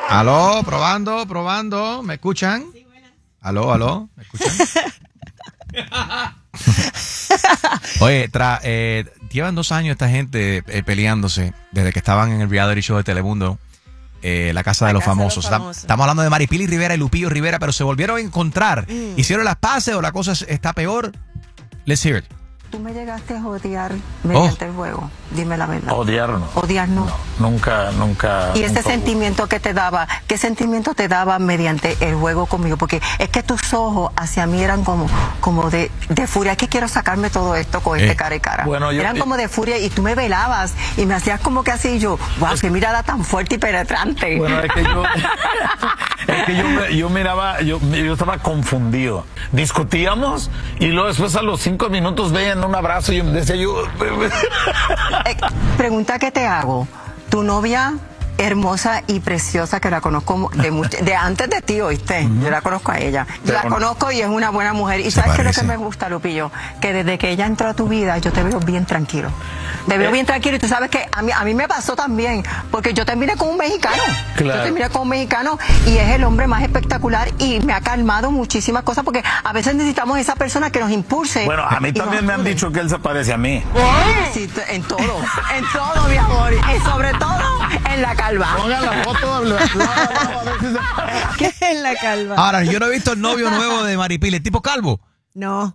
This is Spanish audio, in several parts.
Aló, probando. ¿Me escuchan? Aló, ¿me escuchan? Oye, llevan 2 años esta gente peleándose desde que estaban en el reality show de Telemundo, La Casa de los Famosos. Estamos hablando de Maripili Rivera y Lupillo Rivera, pero se volvieron a encontrar. ¿Hicieron las paces o la cosa está peor? Let's hear it. ¿Tú me llegaste a odiar mediante el juego? Dime la verdad. Odiar no. Odiar no. Nunca. ¿Y ese nunca sentimiento que te daba, qué sentimiento te daba mediante el juego conmigo? Porque es que tus ojos hacia mí eran como de furia. Es que quiero sacarme todo esto con este cara y cara. Bueno, eran como de furia y tú me velabas y me hacías como que así y yo, wow, qué mirada tan fuerte y penetrante. Bueno, es que yo miraba, yo estaba confundido. Discutíamos y luego después a los 5 minutos veían un abrazo y yo decía Pregunta que te hago. ¿Tu novia hermosa y preciosa, que la conozco de antes de ti, oíste? Yo la conozco a ella. Yo la conozco y es una buena mujer. ¿Y sabes qué es lo que me gusta, Lupillo? Que desde que ella entró a tu vida, yo te veo bien tranquilo. Te veo bien tranquilo y tú sabes que a mí me pasó también, porque yo terminé con un mexicano. Claro. Yo terminé con un mexicano y es el hombre más espectacular y me ha calmado muchísimas cosas, porque a veces necesitamos esa persona que nos impulse. Bueno, a mí también me han dicho que él se parece a mí. Sí, en todo, mi amor. Y sobre todo en la calva. Pongan la foto. ¿Qué es en la calva? Ahora, yo no he visto el novio nuevo de Maripili, ¿el tipo calvo? No.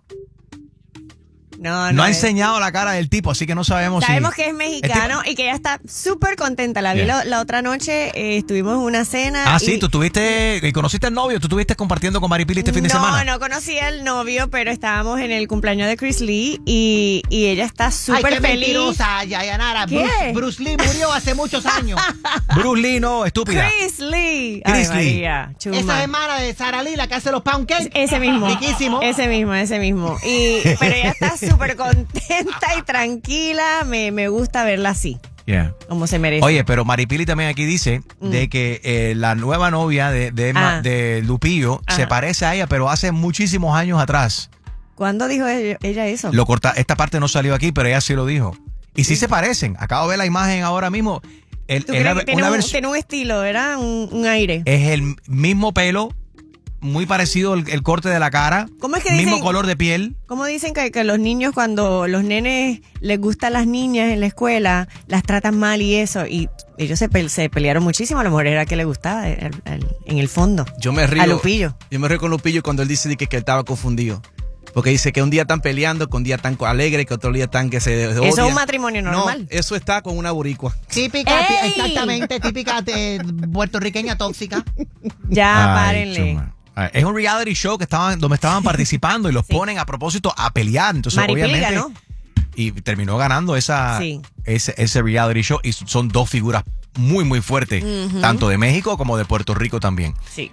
No ha enseñado la cara del tipo, así que no sabemos que es mexicano y que ella está súper contenta. La vi la otra noche, estuvimos en una cena. Ah, sí, tú tuviste, y conociste al novio, tú estuviste compartiendo con Maripili este fin de semana. No conocí al novio, pero estábamos en el cumpleaños de Chris Lee y ella está súper qué feliz. mentirosa, Yayanara. ¿Qué? Bruce Lee murió hace muchos años. Bruce Lee, no, estúpida. Chris Lee. Chris Lee. María, chuma. Esa hermana de Sara Lee, la que hace los pound cakes. Ese mismo. Riquísimo. Ese mismo. Pero ella está súper contenta y tranquila. Me gusta verla así. Yeah. Como se merece. Oye, pero Maripili también aquí dice de que la nueva novia de Lupillo se parece a ella, pero hace muchísimos años atrás. ¿Cuándo dijo ella eso? Esta parte no salió aquí, pero ella sí lo dijo. Y sí se parecen. Acabo de ver la imagen ahora mismo. Tiene un estilo, ¿verdad? Un aire. Es el mismo pelo, muy parecido el corte de la cara. ¿Cómo es que mismo dicen, color de piel. ¿Cómo dicen que los niños, cuando los nenes les gustan las niñas en la escuela, las tratan mal y eso? Y ellos se pelearon muchísimo. A lo mejor era que le gustaba en el fondo. Yo me río. A Lupillo. Yo me río con Lupillo cuando él dice que él estaba confundido. Porque dice que un día están peleando, que un día están alegres, que otro día están que se odian. Eso es un matrimonio normal. No, eso está con una boricua. Exactamente, típica puertorriqueña tóxica. Ya, párenle. Chuma. Es un reality show donde estaban participando y los ponen a propósito a pelear. Entonces, Maripili obviamente, ganó. Y terminó ganando ese reality show. Y son 2 figuras muy, muy fuertes, tanto de México como de Puerto Rico también. Sí.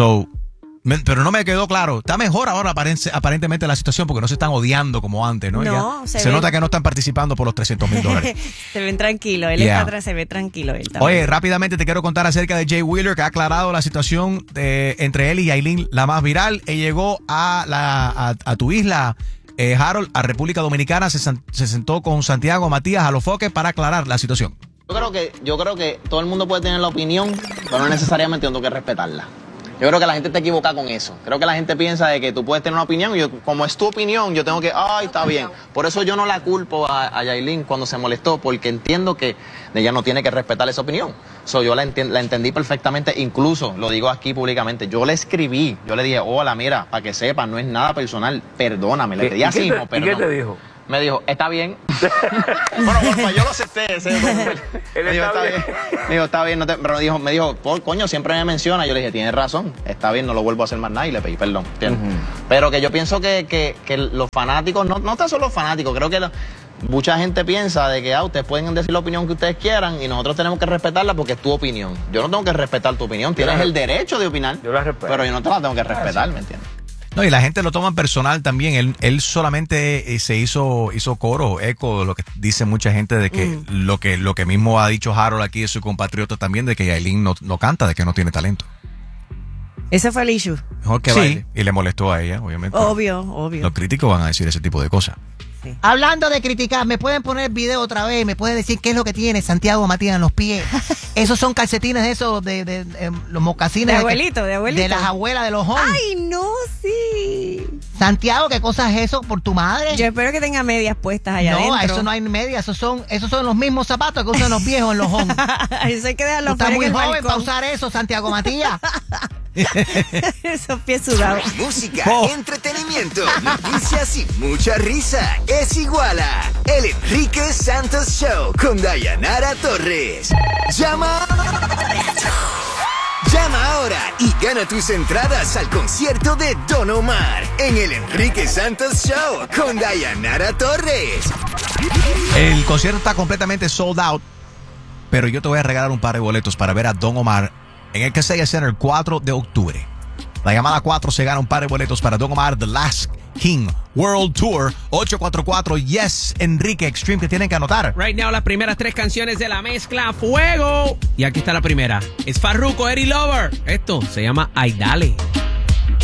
Pero no me quedó claro. Está mejor ahora aparentemente la situación porque no se están odiando como antes, ¿no? No, se nota que no están participando por los $300,000. Se ven tranquilos. Él está atrás, se ve tranquilo. Él también. Oye, rápidamente te quiero contar acerca de Jay Wheeler, que ha aclarado la situación entre él y Yailin, la más viral. Él llegó a tu isla, Harold, a República Dominicana, se sentó con Santiago Matías Alofoque para aclarar la situación. Yo creo que todo el mundo puede tener la opinión, pero no necesariamente tengo que respetarla. Yo creo que la gente está equivocada con eso. Creo que la gente piensa de que tú puedes tener una opinión y como es tu opinión, yo tengo que, está bien. Por eso yo no la culpo a Yailin cuando se molestó, porque entiendo que ella no tiene que respetar esa opinión. Yo la entendí perfectamente, incluso lo digo aquí públicamente. Yo le escribí, yo le dije, hola, mira, para que sepas, no es nada personal, perdóname. Le pedí así, no, perdón. ¿Y qué te dijo? Me dijo, está bien. Bueno, pues yo lo acepté. Me dijo, está bien. Pero me dijo, coño, siempre me menciona. Yo le dije, tienes razón, está bien, no lo vuelvo a hacer más nada y le pedí perdón. Pero que yo pienso que los fanáticos, no tan solo los fanáticos, creo que mucha gente piensa de que ustedes pueden decir la opinión que ustedes quieran y nosotros tenemos que respetarla porque es tu opinión. Yo no tengo que respetar tu opinión, tienes el derecho de opinar. Yo la respeto. Pero yo no te la tengo que respetar, ¿me entiendes? No, y la gente lo toma personal también. Él solamente se hizo eco de lo que dice mucha gente de que lo que mismo ha dicho Harold aquí de su compatriota también, de que Yailin no canta, de que no tiene talento. Ese fue el issue. Mejor que baile. Y le molestó a ella, obviamente. Obvio. Los críticos van a decir ese tipo de cosas. Sí. Hablando de criticar, ¿me pueden poner el video otra vez? ¿Me pueden decir qué es lo que tiene Santiago Matías en los pies? Esos son calcetines esos de los mocasines. De abuelito. De las abuelas de los hombres. Ay, no, sí. Santiago, ¿qué cosa es eso por tu madre? Yo espero que tenga medias puestas allá adentro. No, eso no hay medias. Esos son los mismos zapatos que usan los viejos en los hombres. Eso hay que dejarlo Tú estás muy joven balcón. para usar eso, Santiago Matías. Esos pies sudados. Música, entretenimiento, noticias y mucha risa. Es igual a El Enrique Santos Show con Dayanara Torres. Llama ahora y gana tus entradas al concierto de Don Omar en El Enrique Santos Show con Dayanara Torres. El concierto está completamente sold out, pero yo te voy a regalar un par de boletos para ver a Don Omar en el Kaseya Center el 4 de octubre. La llamada 4 se gana un par de boletos para Don Omar The Last King World Tour. 844 Yes Enrique Extreme, que tienen que anotar. Right now, las primeras 3 canciones de la mezcla Fuego. Y aquí está la primera. Es Farruko, Eddie Lover. Esto se llama Ay Dale.